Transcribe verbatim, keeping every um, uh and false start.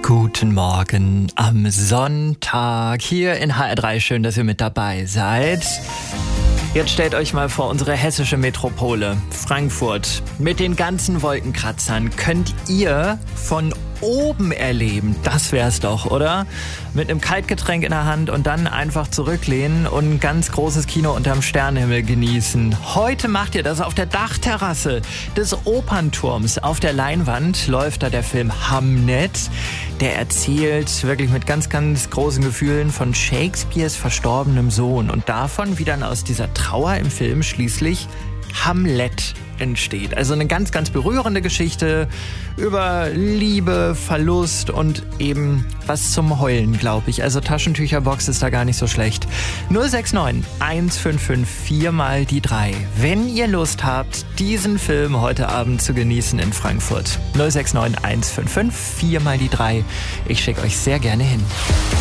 Guten Morgen am Sonntag hier in H R drei. Schön, dass ihr mit dabei seid. Jetzt stellt euch mal vor, unsere hessische Metropole, Frankfurt, mit den ganzen Wolkenkratzern könnt ihr von oben erleben. Das wär's doch, oder? Mit einem Kaltgetränk in der Hand und dann einfach zurücklehnen und ein ganz großes Kino unterm Sternenhimmel genießen. Heute macht ihr das auf der Dachterrasse des Opernturms. Auf der Leinwand läuft da der Film Hamnet. Der erzählt wirklich mit ganz, ganz großen Gefühlen von Shakespeares verstorbenem Sohn und davon, wie dann aus dieser Trauer im Film schließlich Hamlet entsteht. Also eine ganz, ganz berührende Geschichte über Liebe, Verlust und eben was zum Heulen, glaube ich. Also Taschentücherbox ist da gar nicht so schlecht. null sechs neun, eins fünf fünf, vier mal die drei. Wenn ihr Lust habt, diesen Film heute Abend zu genießen in Frankfurt. null sechs neun, eins fünf fünf, vier mal die drei. Ich schicke euch sehr gerne hin.